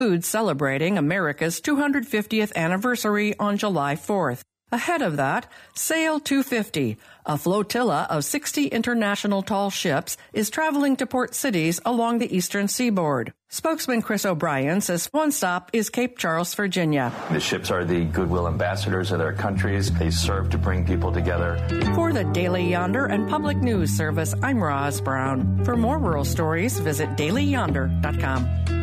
includes celebrating America's 250th anniversary on July 4th. Ahead of that, Sail 250, a flotilla of 60 international tall ships, is traveling to port cities along the eastern seaboard. Spokesman Chris O'Brien says one stop is Cape Charles, Virginia. The ships are the goodwill ambassadors of their countries. They serve to bring people together. For the Daily Yonder and Public News Service, I'm Roz Brown. For more rural stories, visit dailyyonder.com.